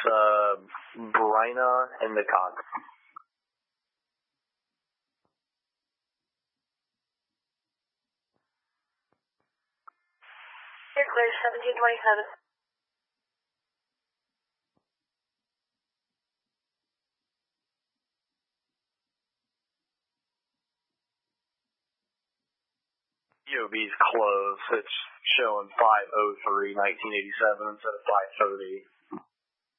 Bryna Endicott. You're clear, 1727. EOB's close. It's showing 5:03, 1987 instead of 5:30.